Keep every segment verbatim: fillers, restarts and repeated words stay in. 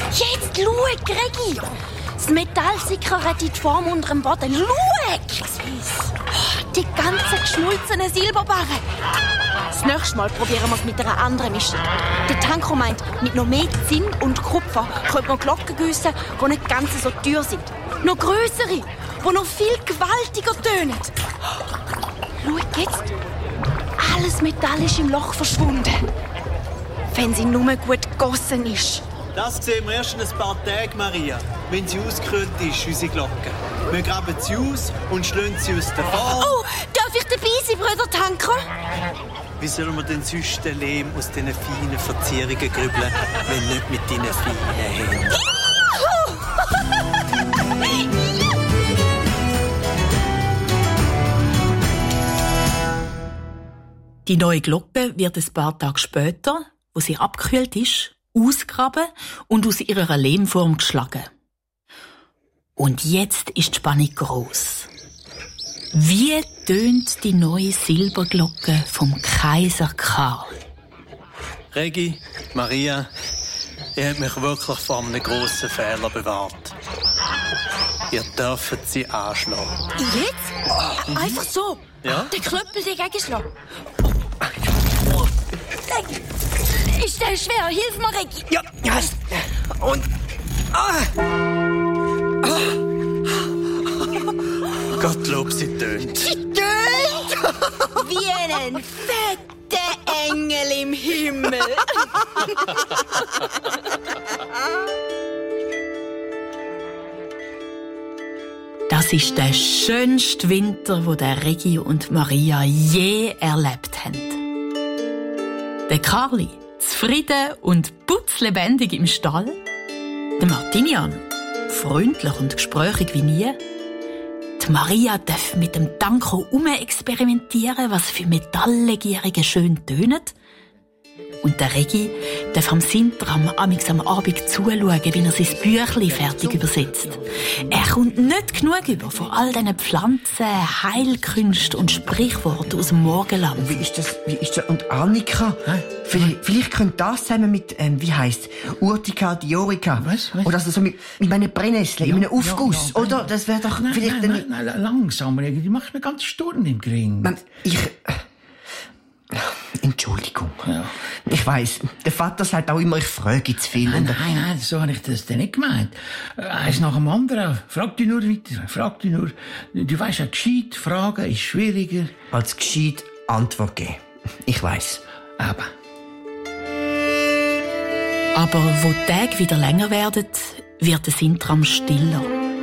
Jetzt schau, Gregi! Das Metall sickert in die Form unter dem Boden. Schau! Die ganzen geschmolzenen Silberbarren. Das nächste Mal probieren wir es mit einer anderen Mischung. Der Tanko meint, mit noch mehr Zinn und Kupfer könnte man Glocken gießen, die nicht ganz so teuer sind. Noch grössere, die noch viel gewaltiger tönen. Schau jetzt. Alles Metall ist im Loch verschwunden. Wenn sie nur gut gegossen ist. Das sehen wir erst in ein paar Tagen, Maria. Wenn sie ausgekühlt ist, unsere Glocke. Wir graben sie aus und schlagen sie aus der Form. Oh, darf ich dabei sein, Brüder Tanko? Wie sollen wir denn sonst den Lehm aus diesen feinen Verzierungen grübeln, wenn nicht mit deinen feinen Händen? Die neue Glocke wird ein paar Tage später, wo sie abgekühlt ist, ausgraben und aus ihrer Lehmform geschlagen. Und jetzt ist die Spannung gross. Wie tönt die neue Silberglocke vom Kaiser Karl? Regi, Maria, ihr habt mich wirklich vor einem grossen Fehler bewahrt. Ihr dürft sie anschlagen. Jetzt? Einfach so? Ja? Den Knöppel dagegen schlagen? Ist der schwer? Hilf mir, Regi. Ja, ja. Und... Ah. Gottlob, sie tönt. Sie tönt wie ein fetter Engel im Himmel. Das ist der schönste Winter, den der Regi und Maria je erlebt haben. Der Karli, zufrieden und putzlebendig im Stall. Der Martinian, freundlich und gesprächig wie nie. Die Maria darf mit dem Tanko experimentieren, was für Metalllegierungen schön tönen. Und der Regi darf am Sintram amix am Abend zuschauen, wie er sein Büchlein fertig übersetzt. Er kommt nicht genug über von all diesen Pflanzen, Heilkünsten und Sprichworten aus dem Morgenland. Wie ist das? Wie ist das? Und Annika? Vielleicht, vielleicht könnte das zusammen mit, ähm, wie heisst Urtica diorica. Was? Was? Oder also so mit, mit meinen Brennnesseln, Ja, in einem Aufguss, ja, ja, oder? Das wäre doch Nein, vielleicht... nein, nein, nein, langsamer. Die macht mir ganz Sturm im Gring. Nein, ich... äh, Entschuldigung. Ja. Ich weiss, der Vater sagt auch immer, ich frage zu viel. Nein, nein, nein, so habe ich das denn nicht gemeint. Eins nach dem anderen. Frag dich nur weiter. Frag dich nur. Du weisst ja, gescheit fragen ist schwieriger. Als gescheit Antwort geben. Ich weiss. Aber. Aber wo die Tage wieder länger werden, wird der Sintram stiller.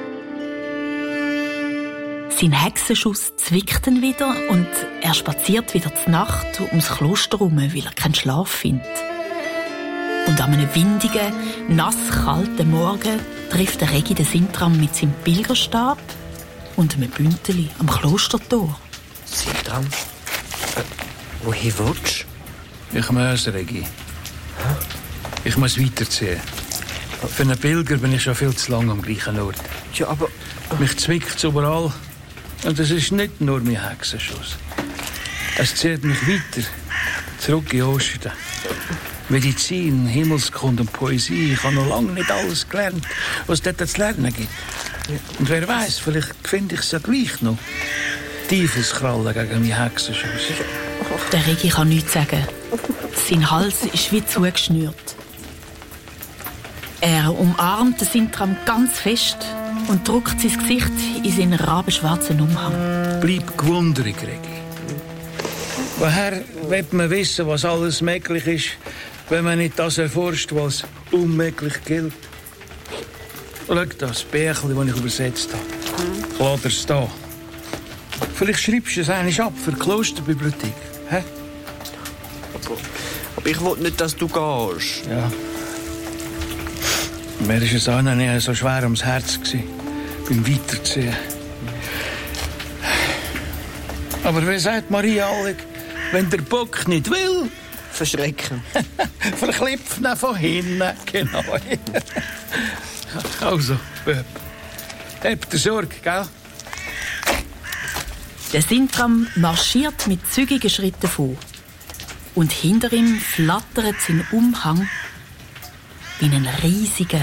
Sein Hexenschuss zwickt ihn wieder und er spaziert wieder zur Nacht ums Kloster herum, weil er keinen Schlaf findet. Und an einem windigen, nasskalten Morgen trifft der Regi den Sintram mit seinem Pilgerstab und einem Bündeli am Klostertor. Sintram? Äh, wohin willst du? Ich muss, Regi. Hä? Ich muss weiterziehen. Für einen Pilger bin ich schon viel zu lange am gleichen Ort. Ja, aber... Mich zwickt es überall. Und es ist nicht nur mein Hexenschuss. Es zieht mich weiter. Zurück in Osten. Medizin, Himmelskunde und Poesie. Ich habe noch lange nicht alles gelernt, was es dort zu lernen gibt. Und wer weiß, vielleicht finde ich es ja gleich noch. Teufelskrallen gegen meinen Hexenschuss. Der Regi kann nichts sagen. Sein Hals ist wie zugeschnürt. Er umarmt den Sintram ganz fest und drückt sein Gesicht in seinen rabenschwarzen Umhang. Bleib gewundrig, Regi. Woher will man wissen, was alles möglich ist, wenn man nicht das erforscht, was unmöglich gilt? Schau das Bärchen, das ich übersetzt habe. Lass es da. Vielleicht schreibst du es einmal ab für die Klosterbibliothek. Hä? Aber, aber ich will nicht, dass du gehst. Ja. Mir war es auch noch nicht so schwer ums Herz beim Weiterziehen. Aber wie sagt Maria Allig, wenn der Bock nicht will... Verschrecken. Verklipft ihn von hinten. Genau. Also, Böb. Habt ihr Sorge, gell? Der Sintram marschiert mit zügigen Schritten vor. Und hinter ihm flattert sein Umhang wie ein riesiger